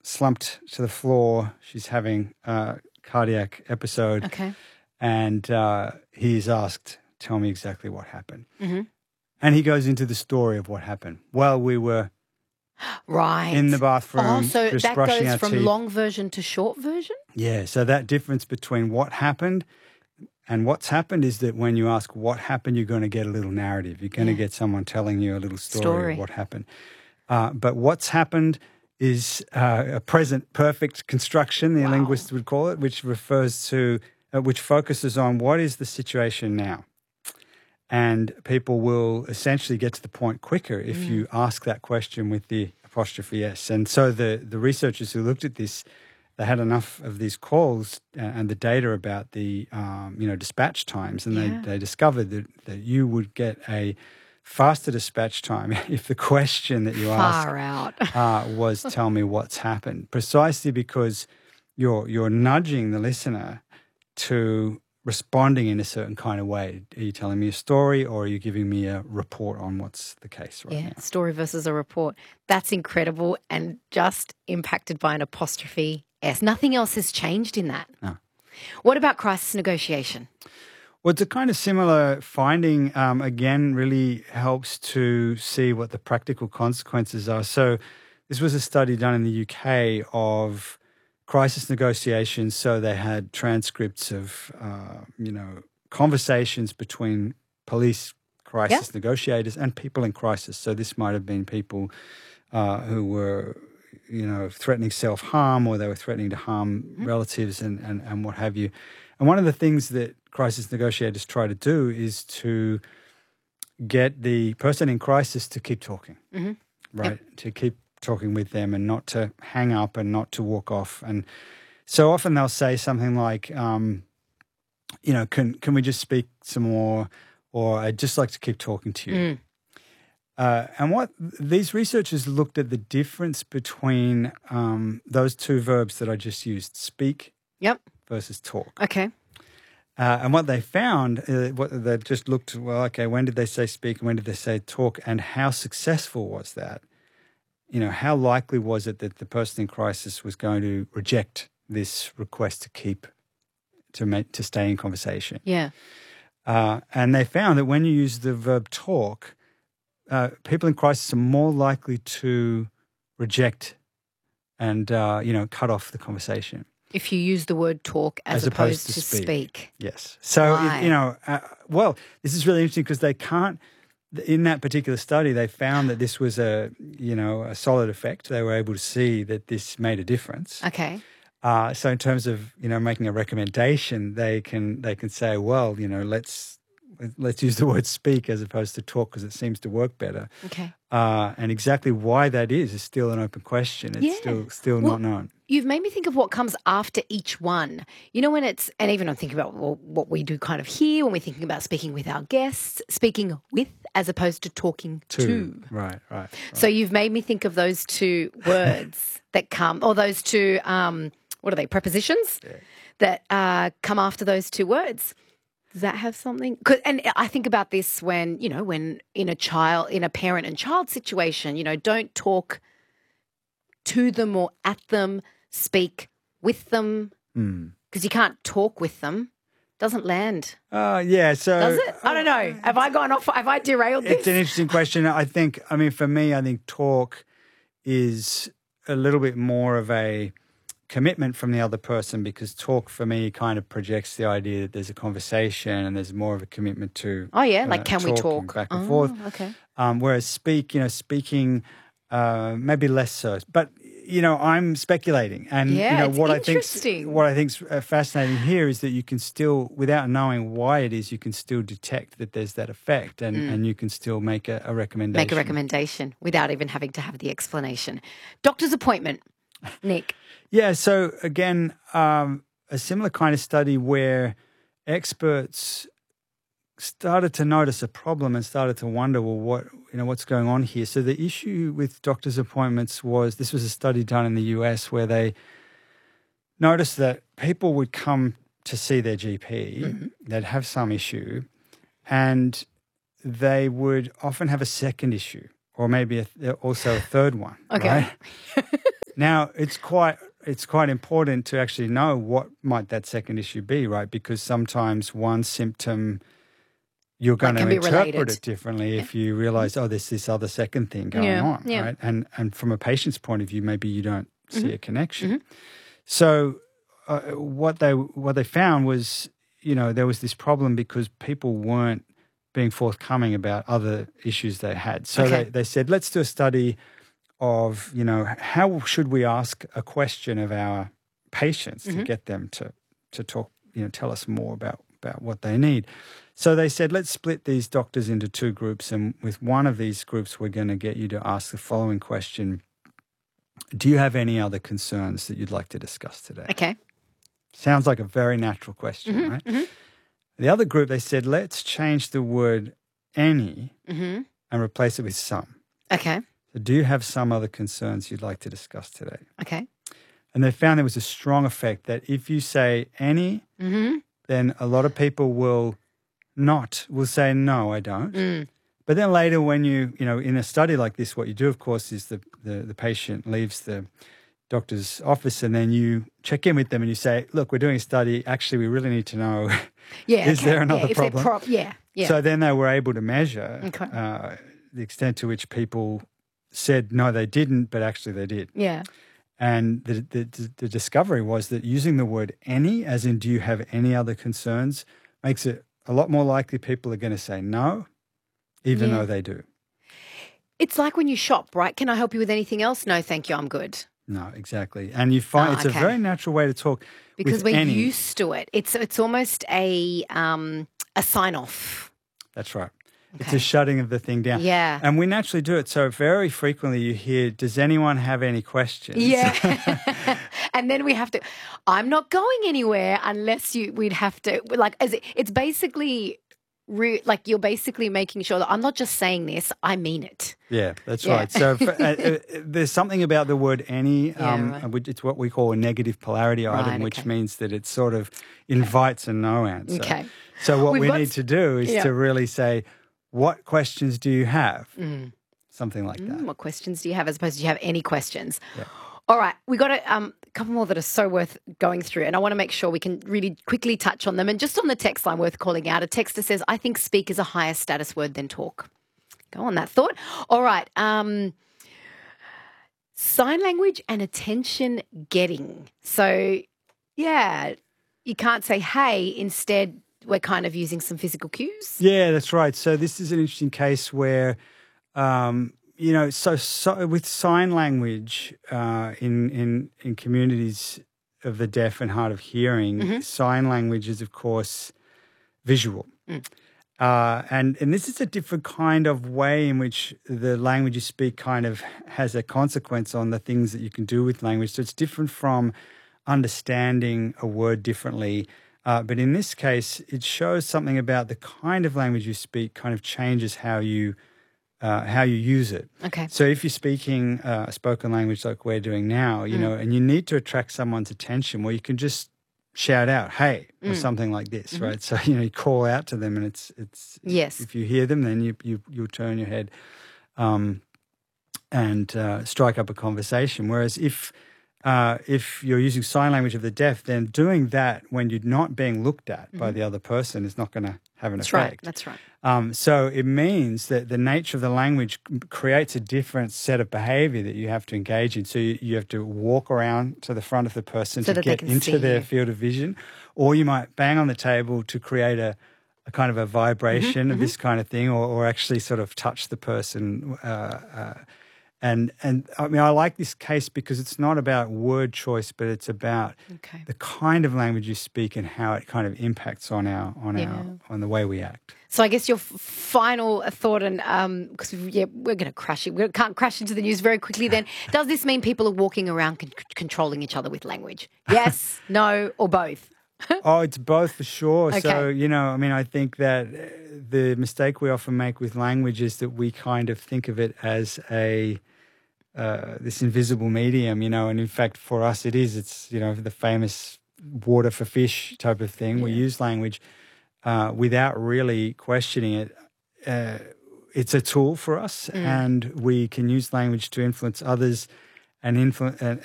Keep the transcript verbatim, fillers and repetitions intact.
slumped to the floor. She's having a cardiac episode. Okay. And uh, he's asked, tell me exactly what happened. Mm-hmm. And he goes into the story of what happened. Well, we were right in the bathroom. Oh, so just that brushing goes our from teeth. long version to short version? Yeah, so that difference between what happened and what's happened is that when you ask what happened, you're going to get a little narrative. You're going Yeah. to get someone telling you a little story, Story. of what happened. Uh, but what's happened is uh, a present perfect construction, the Wow. linguists would call it, which refers to, uh, which focuses on what is the situation now. And people will essentially get to the point quicker if Mm. you ask that question with the apostrophe S. And so the, the researchers who looked at this, they had enough of these calls and the data about the um, you know dispatch times, and Yeah. they, they discovered that, that you would get a faster dispatch time if the question that you Far asked out. uh, was "Tell me what's happened," precisely because you're you're nudging the listener to responding in a certain kind of way. Are you telling me a story, or are you giving me a report on what's the case right Yeah, now? story versus a report. That's incredible, and just impacted by an apostrophe S. Nothing else has changed in that. No. What about crisis negotiation? Well, it's a kind of similar finding. Um, again, really helps to see what the practical consequences are. So this was a study done in the U K of crisis negotiations. So they had transcripts of, uh, you know, conversations between police crisis Yeah. negotiators and people in crisis. So this might have been people uh, who were, you know, threatening self-harm, or they were threatening to harm Mm-hmm. relatives and, and, and what have you. And one of the things that crisis negotiators try to do is to get the person in crisis to keep talking, Mm-hmm. right? Yep. To keep talking with them and not to hang up and not to walk off. And so often they'll say something like, um, you know, can can we just speak some more, or I'd just like to keep talking to you. Mm. Uh, and what these researchers looked at the difference between um, those two verbs that I just used, speak Yep. versus talk. Okay. Uh, and what they found, uh, what they just looked, well, okay, when did they say speak and when did they say talk, and how successful was that? You know, how likely was it that the person in crisis was going to reject this request to keep, to make, to stay in conversation? Yeah. Uh, and they found that when you use the verb talk, uh, people in crisis are more likely to reject and, uh, you know, cut off the conversation. If you use the word talk as, As opposed, opposed to to speak. speak. Yes. So, Right. you know, uh, well, this is really interesting because they can't, in that particular study, they found that this was a, you know, a solid effect. They were able to see that this made a difference. Okay. Uh, so in terms of, you know, making a recommendation, they can they can say, well, you know, let's let's use the word speak as opposed to talk because it seems to work better. Okay. Uh, and exactly why that is is still an open question. It's Yeah. still still Well, not known. You've made me think of what comes after each one. You know, when it's, and even I'm thinking about well, what we do kind of here when we're thinking about speaking with our guests, speaking with as opposed to talking to. Two. Right, right, right. So you've made me think of those two words that come, or those two, um, what are they, prepositions Yeah. that uh, come after those two words. Does that have something? 'Cause, and I think about this when, you know, when in a child, in a parent and child situation, you know, don't talk to them or at them, speak with them, Mm. because you can't talk with them. Doesn't land. Uh, yeah, so... Does it? I don't know. Have I gone off? Have I derailed this? It's an interesting question. I think, I mean, for me, I think talk is a little bit more of a commitment from the other person, because talk for me kind of projects the idea that there's a conversation and there's more of a commitment to Oh, yeah? uh, Like, can we talking talk? back and Oh, forth. okay. Um, whereas speak, you know, speaking uh, maybe less so. But, you know, I'm speculating. And, Yeah, you know, it's what I interesting. think what I think's uh, fascinating here is that you can still, without knowing why it is, you can still detect that there's that effect, and, Mm. and you can still make a, a recommendation. Make a recommendation without even having to have the explanation. Doctor's appointment, Nick. Yeah, so again, um, a similar kind of study where experts started to notice a problem and started to wonder, well, what you know, what's going on here? So the issue with doctor's appointments was, this was a study done in the U S where they noticed that people would come to see their G P, Mm-hmm. they'd have some issue, and they would often have a second issue, or maybe a, also a third one. Okay. Right? Now, it's quite it's quite important to actually know what might that second issue be, right? Because sometimes one symptom you're going Like, to can be interpret related. it differently if you realize, oh, there's this other second thing going Yeah, on, yeah. right? And and from a patient's point of view, maybe you don't see a connection. Mhm. So uh, what they what they found was, you know, there was this problem because people weren't being forthcoming about other issues they had. So Okay. they, they said, let's do a study of, you know, how should we ask a question of our patients to get them to to talk, you know, tell us more about, about what they need. So they said, let's split these doctors into two groups. And with one of these groups, we're going to get you to ask the following question. Do you have any other concerns that you'd like to discuss today? Okay. Sounds like a very natural question, right? mhm. The other group, they said, let's change the word any hmm and replace it with some. Okay. So do you have some other concerns you'd like to discuss today? Okay. And they found there was a strong effect that if you say any, hmm then a lot of people will not, will say, no, I don't. Mm. But then later when you, you know, in a study like this, what you do, of course, is the, the, the patient leaves the doctor's office and then you check in with them and you say, look, we're doing a study. Actually, we really need to know, Yeah. is okay. there another yeah, if they're problem? Pro- yeah. Yeah. So then they were able to measure Okay. uh, the extent to which people said, no, they didn't, but actually they did. yeah. And the, the, the discovery was that using the word any, as in do you have any other concerns, makes it a lot more likely people are going to say no, even Yeah. though they do. It's like when you shop, right? Can I help you with anything else? No, thank you. I'm good. No, exactly. And you find Ah, it's okay. a very natural way to talk Because with we're any. used to it. It's it's almost a um a sign off. That's right. It's Okay. a shutting of the thing down. Yeah. And we naturally do it. So very frequently you hear, does anyone have any questions? Yeah. And then we have to, I'm not going anywhere unless you, we'd have to, like, as it, it's basically, re, like, you're basically making sure that I'm not just saying this, I mean it. Yeah, that's Yeah. right. So for, uh, uh, there's something about the word any. Yeah, Um, right. which It's what we call a negative polarity item, Right, which okay. means that it sort of invites a no answer. Okay. So what We've we got- need to do is Yeah. to really say, what questions do you have? Mm. Something like that. Mm, what questions do you have as opposed to do you have any questions? Yeah. All right, we got a um, couple more that are so worth going through, and I want to make sure we can really quickly touch on them. And just on the text line, worth calling out, a texter says, I think speak is a higher status word than talk. Go on that thought. All right, um, sign language and attention getting. So, yeah, you can't say, hey, instead we're kind of using some physical cues. Yeah, that's right. So this is an interesting case where, um, you know, so, so with sign language uh, in in in communities of the deaf and hard of hearing, Mm-hmm. sign language is of course visual, Mm. uh, and and this is a different kind of way in which the language you speak kind of has a consequence on the things that you can do with language. So it's different from understanding a word differently. Uh, but in this case, it shows something about the kind of language you speak kind of changes how you uh, how you use it. Okay. So if you're speaking uh, a spoken language like we're doing now, you Mm. know, and you need to attract someone's attention, well, you can just shout out, "Hey," or Mm. something like this, Mhm. right? So you know, you call out to them, and it's it's Yes. if you hear them, then you you you'll turn your head um, and uh, strike up a conversation. Whereas if Uh, if you're using sign language of the deaf, then doing that when you're not being looked at by the other person is not going to have an That's effect. right. That's right. Um, so it means that the nature of the language c- creates a different set of behavior that you have to engage in. So you, you have to walk around to the front of the person So to that they get can into see their you. field of vision, or you might bang on the table to create a, a kind of a vibration Mm-hmm, of this kind of thing, or, or actually sort of touch the person. Uh, uh, and and I mean, I like this case because it's not about word choice, but it's about Okay. the kind of language you speak and how it kind of impacts on our on Yeah. our on the way we act. So I guess your f- final thought, and because yeah, we're going to crash it, we can't crash into the news very quickly. Then, does this mean people are walking around con- controlling each other with language? Yes, no, or both? Oh, it's both for sure. So, Okay. you know, I mean, I think that uh, the mistake we often make with language is that we kind of think of it as a uh, this invisible medium, you know, and in fact, for us, it is. It's, you know, the famous water for fish type of thing. We Yeah. use language uh, without really questioning it. Uh, it's a tool for us, Mm. and we can use language to influence others and influence and,